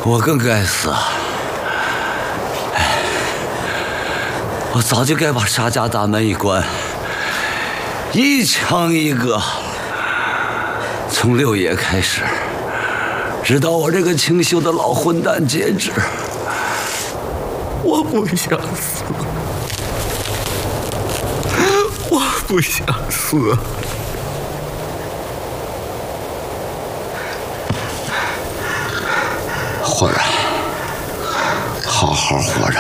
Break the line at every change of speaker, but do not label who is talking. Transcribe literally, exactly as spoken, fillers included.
我更该死！哎，我早就该把沙家大门一关，一枪一个，从六爷开始，直到我这个清秀的老混蛋截止。
我不想死，我不想死。
活着，好好活着。